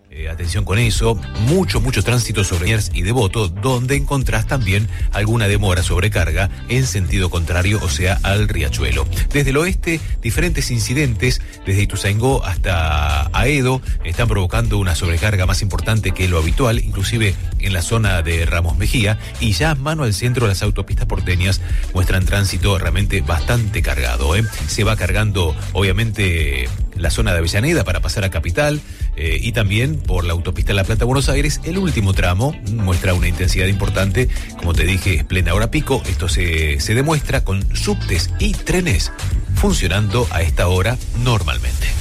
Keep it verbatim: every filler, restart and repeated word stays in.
Eh, atención con eso, mucho, mucho tránsito sobre Liniers y Devoto, donde encontrás también alguna demora, sobrecarga en sentido contrario, o sea, al Riachuelo. Desde el oeste, diferentes incidentes, desde Ituzaingó hasta Aedo, están provocando una sobrecarga más importante que lo habitual, inclusive en la zona de Ramos Mejía, y ya mano al centro las autopistas porteñas muestran tránsito realmente bastante cargado, ¿eh? Se va cargando, obviamente, la zona de Avellaneda para pasar a Capital, eh, y también por la autopista La Plata-Buenos Aires. El último tramo muestra una intensidad importante, como te dije, es plena hora pico. Esto se, se demuestra con subtes y trenes funcionando a esta hora normalmente.